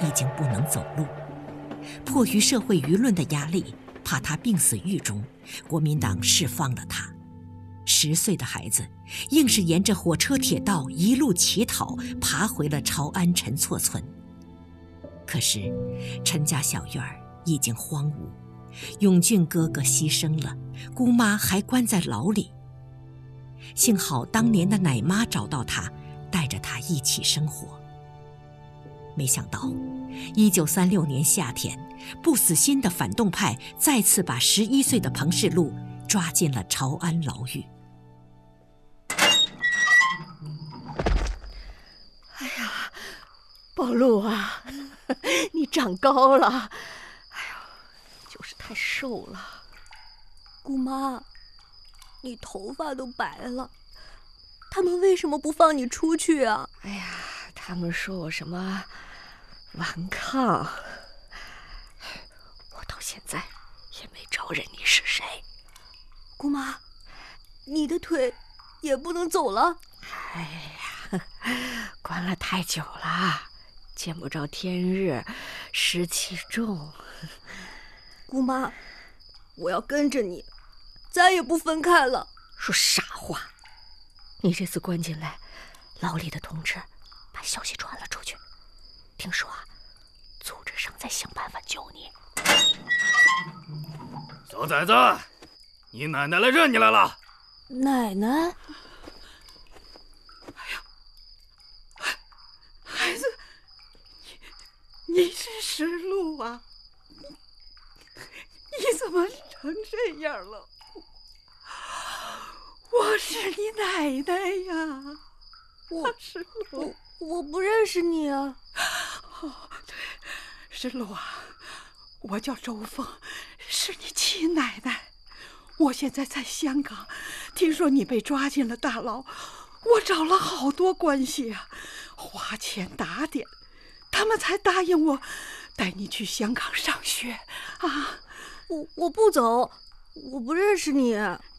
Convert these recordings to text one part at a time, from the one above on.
已经不能走路。迫于社会舆论的压力，怕他病死狱中，国民党释放了他。10岁的孩子硬是沿着火车铁道一路乞讨，爬回了潮安陈厝村。可是陈家小院已经荒芜，永俊哥哥牺牲了，姑妈还关在牢里。幸好当年的奶妈找到他，带着他一起生活。没想到1936年夏天，不死心的反动派再次把11岁的彭世禄抓进了潮安牢狱。 哎呀，宝路啊，你长高了，哎呦，就是太瘦了。 姑妈，你头发都白了，他们为什么不放你出去啊？ 哎呀，他们说我什么顽抗，我到现在也没招认你是谁。 姑妈，你的腿也不能走了？ 哎呀，关了太久了，见不着天日，湿气重。 姑妈，我要跟着你，再也不分开了。 说傻话！你这次关进来，牢里的同志把消息传了出去，听说啊，组织上在想办法救你。 小崽子，你奶奶来认你来了。 奶奶？ 孩子，你是石路啊？你怎么成这样了？我是你奶奶呀，石路。 我不认识你啊。 哦，对，石路啊，我叫周凤，是你亲奶奶。我现在在香港，听说你被抓进了大牢，我找了好多关系啊，花钱打点，他们才答应我带你去香港上学啊。 我不走，我不认识你。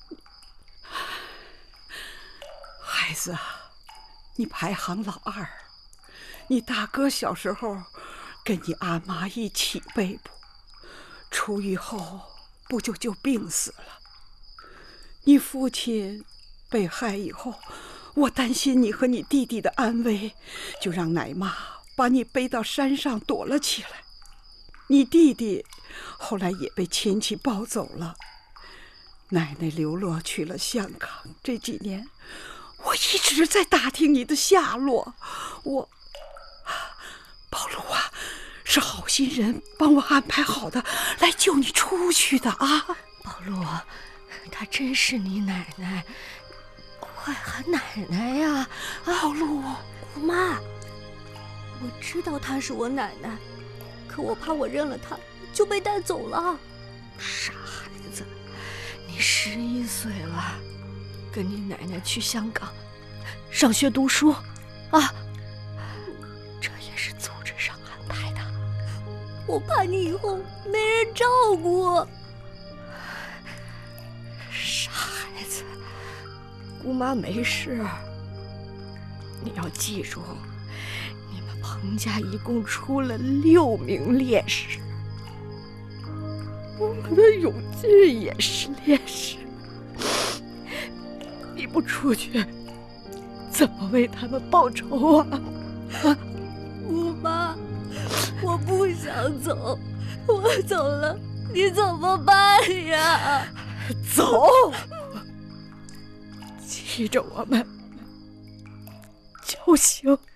孩子啊，你排行老二，你大哥小时候跟你阿妈一起被捕，出狱后不久就病死了。你父亲被害以后，我担心你和你弟弟的安危，就让奶妈把你背到山上躲了起来。你弟弟后来也被亲戚抱走了，奶奶流落去了香港。这几年我一直在打听你的下落。宝路啊，是好心人帮我安排好的，来救你出去的啊。 宝路，她真是你奶奶，快喊奶奶呀！ 宝路， 姑妈，我知道她是我奶奶，可我怕我认了她就被带走了。 傻孩子，你11岁了，跟你奶奶去香港上学读书啊，这也是组织上安排的。 我怕你以后没人照顾。 傻孩子，姑妈没事。你要记住，你们彭家一共出了6名烈士，我们的永俊也是烈士。你不出去，怎么为他们报仇啊？ 姑妈，我不想走，我走了你怎么办呀？ 走，记着我们就行。